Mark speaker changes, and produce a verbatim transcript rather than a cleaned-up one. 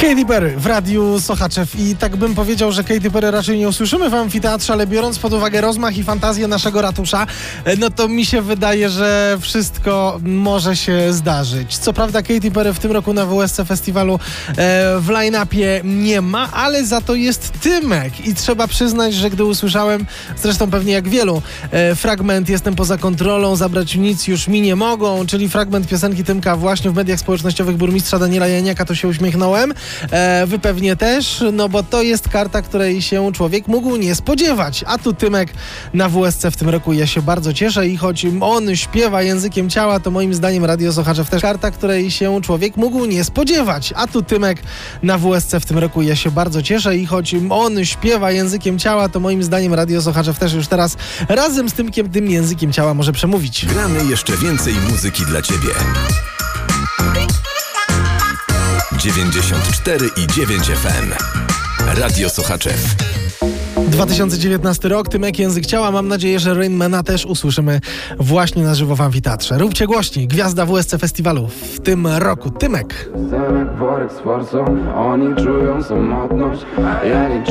Speaker 1: Katy Perry w Radiu Sochaczew i tak bym powiedział, że Katy Perry raczej nie usłyszymy w amfiteatrze, ale biorąc pod uwagę rozmach i fantazję naszego ratusza, no to mi się wydaje, że wszystko może się zdarzyć. Co prawda Katy Perry w tym roku na W S C Festiwalu e, w line-upie nie ma, ale za to jest Tymek i trzeba przyznać, że gdy usłyszałem, zresztą pewnie jak wielu, e, fragment Jestem poza kontrolą, zabrać nic już mi nie mogą, czyli fragment piosenki Tymka właśnie w mediach społecznościowych burmistrza Daniela Janiaka, to się uśmiechnąłem. E, wy pewnie też, no bo to jest karta, której się człowiek mógł nie spodziewać. A tu Tymek na W S C w tym roku, ja się bardzo cieszę i choć on śpiewa językiem ciała, to moim zdaniem Radio Sochaczew też karta, której się człowiek mógł nie spodziewać. A tu Tymek na W S C w tym roku, ja się bardzo cieszę i choć on śpiewa językiem ciała, to moim zdaniem Radio Sochaczew też już teraz razem z Tymkiem tym językiem ciała może przemówić.
Speaker 2: Gramy jeszcze więcej muzyki dla Ciebie. dziewięćdziesiąt cztery i dziewięć F M. Radio Sochaczew.
Speaker 1: dwa tysiące dziewiętnasty rok, Tymek język ciała. Mam nadzieję, że Rainmana też usłyszymy właśnie na żywo w amfiteatrze. Róbcie głośniej. Gwiazda W S C Festiwalu w tym roku. Tymek.
Speaker 3: Worek z forsą, oni czują samotność, a ja nie